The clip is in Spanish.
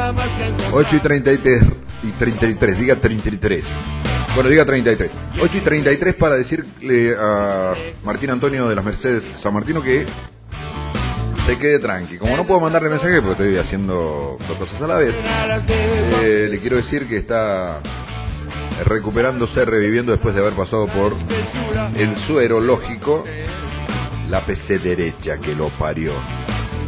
8:33, diga 33. Bueno, diga 33. 8:33 para decirle a Martín Antonio de las Mercedes San Martino que se quede tranqui. Como no puedo mandarle mensaje porque estoy haciendo dos cosas a la vez, le quiero decir que está recuperándose, reviviendo después de haber pasado por el suero lógico, la PC derecha que lo parió.